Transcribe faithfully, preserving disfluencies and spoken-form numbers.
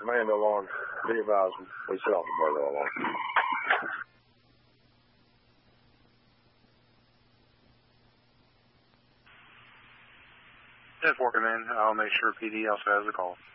command alarm. Be advised, we set off the burglar alarm. ten four, command. I'll make sure P D also has the call.